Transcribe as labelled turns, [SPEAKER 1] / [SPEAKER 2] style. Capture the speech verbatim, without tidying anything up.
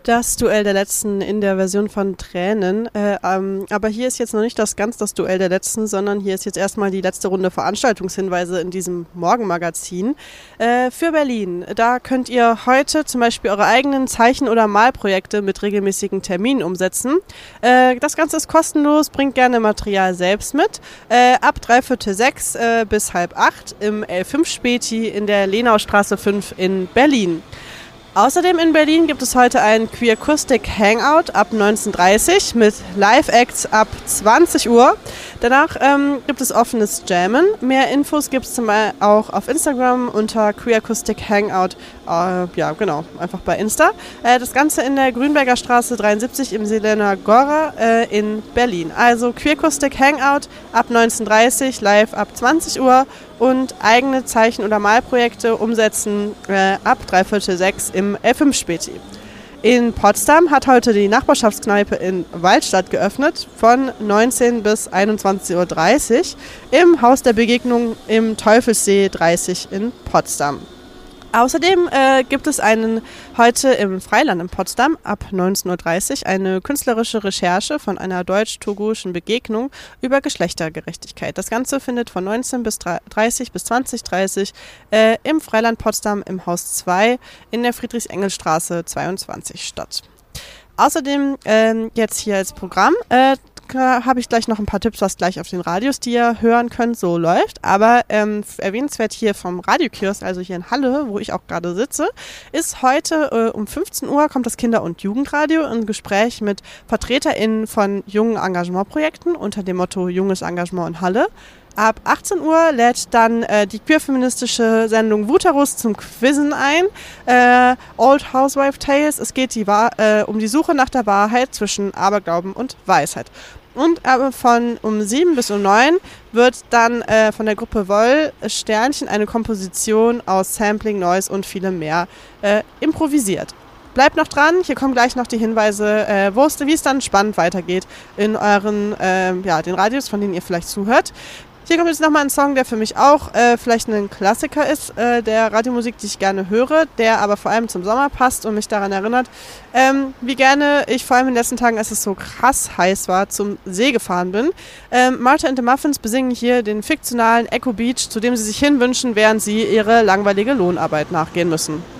[SPEAKER 1] Das Duell der Letzten in der Version von Tränen. Äh, ähm, aber hier ist jetzt noch nicht das ganz das Duell der Letzten, sondern hier ist jetzt erstmal die letzte Runde Veranstaltungshinweise in diesem Morgenmagazin äh, für Berlin. Da könnt ihr heute zum Beispiel eure eigenen Zeichen- oder Malprojekte mit regelmäßigen Terminen umsetzen. Äh, das Ganze ist kostenlos, bringt gerne Material selbst mit. Äh, ab dreiviertel sechs äh, bis halb acht im L fünf Späti in der Lenaustraße fünf in Berlin. Außerdem in Berlin gibt es heute ein Queercoustic Hangout ab neunzehn Uhr dreißig mit Live-Acts ab zwanzig Uhr. Danach ähm, gibt es offenes Jammen. Mehr Infos gibt es zum Beispiel auch auf Instagram unter Queercoustic Hangout. Äh, ja, genau, einfach bei Insta. Äh, das Ganze in der Grünberger Straße dreiundsiebzig im Selena Gora äh, in Berlin. Also Queercoustic Hangout ab neunzehn Uhr dreißig, live ab zwanzig Uhr und eigene Zeichen- oder Malprojekte umsetzen äh, ab dreiviertel sechs im L fünf Späti. In Potsdam hat heute die Nachbarschaftskneipe in Waldstadt geöffnet von neunzehn bis einundzwanzig Uhr dreißig im Haus der Begegnung im Teufelssee dreißig in Potsdam. Außerdem äh, gibt es einen heute im Freiland in Potsdam ab neunzehn Uhr dreißig eine künstlerische Recherche von einer deutsch-togolischen Begegnung über Geschlechtergerechtigkeit. Das Ganze findet von neunzehn Uhr dreißig bis zwanzig Uhr dreißig äh, im Freiland Potsdam im Haus zwei in der Friedrichs-Engels-Straße zweiundzwanzig statt. Außerdem äh, jetzt hier als Programm äh, habe ich gleich noch ein paar Tipps, was gleich auf den Radios, die ihr hören könnt, so läuft. Aber ähm, erwähnenswert hier vom Radiokiosk, also hier in Halle, wo ich auch gerade sitze, ist heute äh, um fünfzehn Uhr kommt das Kinder- und Jugendradio im Gespräch mit VertreterInnen von jungen Engagementprojekten unter dem Motto Junges Engagement in Halle. Ab achtzehn Uhr lädt dann äh, die queerfeministische Sendung Wuterus zum Quizzen ein. Äh, Old Housewife Tales. Es geht die Wahr- äh, um die Suche nach der Wahrheit zwischen Aberglauben und Weisheit. Und aber von um sieben bis um neun wird dann äh, von der Gruppe Woll Sternchen eine Komposition aus Sampling, Noise und vielem mehr äh, improvisiert. Bleibt noch dran, hier kommen gleich noch die Hinweise, äh, wo es, wie es dann spannend weitergeht in euren, äh, ja, den Radios, von denen ihr vielleicht zuhört. Hier kommt jetzt nochmal ein Song, der für mich auch äh, vielleicht ein Klassiker ist, äh, der Radiomusik, die ich gerne höre, der aber vor allem zum Sommer passt und mich daran erinnert, ähm, wie gerne ich vor allem in den letzten Tagen, als es so krass heiß war, zum See gefahren bin. Ähm, Martha and the Muffins besingen hier den fiktionalen Echo Beach, zu dem sie sich hinwünschen, während sie ihre langweilige Lohnarbeit nachgehen müssen.